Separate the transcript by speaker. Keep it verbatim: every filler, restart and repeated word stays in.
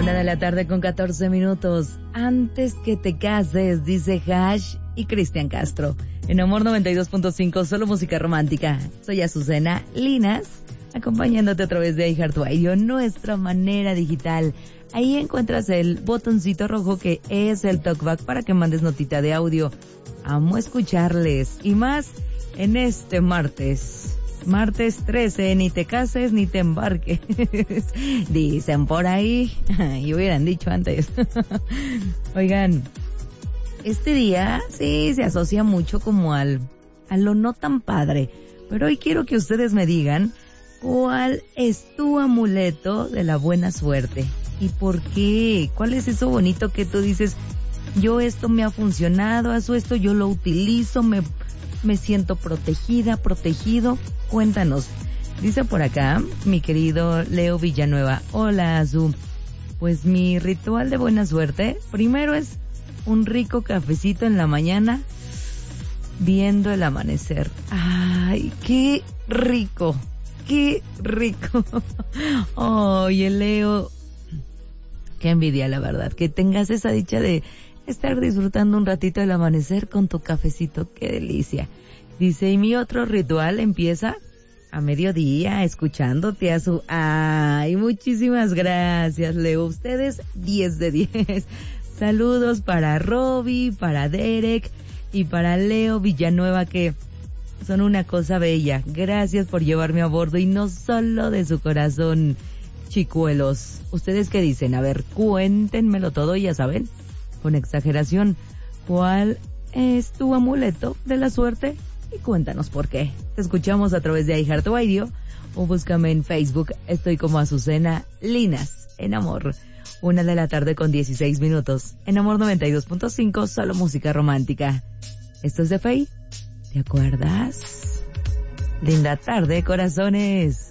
Speaker 1: Una de la tarde con catorce minutos. Antes que te cases, dice Hash y Cristian Castro. En Amor noventa y dos punto cinco, solo música romántica. Soy Azucena Linas, acompañándote a través de iHeartRadio, nuestra manera digital. Ahí encuentras el botoncito rojo que es el talkback para que mandes notita de audio. Amo escucharles. Y más en este martes. Martes trece, ni te cases ni te embarques. Dicen por ahí. Y hubieran dicho antes. Oigan, este día sí se asocia mucho como al, a lo no tan padre. Pero hoy quiero que ustedes me digan cuál es tu amuleto de la buena suerte. ¿Y por qué? ¿Cuál es eso bonito que tú dices? Yo esto me ha funcionado, eso esto yo lo utilizo, me, me siento protegida, protegido. Cuéntanos. Dice por acá mi querido Leo Villanueva. Hola, Azu. Pues mi ritual de buena suerte, primero es un rico cafecito en la mañana viendo el amanecer. Ay, qué rico, qué rico. Oye, Leo, qué envidia, la verdad, que tengas esa dicha de estar disfrutando un ratito del amanecer con tu cafecito. Qué delicia. Dice, y mi otro ritual empieza a mediodía, escuchándote a su... Ay, muchísimas gracias, Leo. Ustedes diez de diez. Saludos para Robbie, para Derek y para Leo Villanueva, que son una cosa bella. Gracias por llevarme a bordo, y no solo de su corazón, chicuelos. ¿Ustedes qué dicen? A ver, cuéntenmelo todo, ya saben, con exageración. ¿Cuál es tu amuleto de la suerte? Y cuéntanos por qué. Te escuchamos a través de iHeartRadio o búscame en Facebook. Estoy como Azucena Linas, en Amor. Una de la tarde con dieciséis minutos. En Amor noventa y dos punto cinco, solo música romántica. Esto es de Faye. ¿Te acuerdas? Linda tarde, corazones.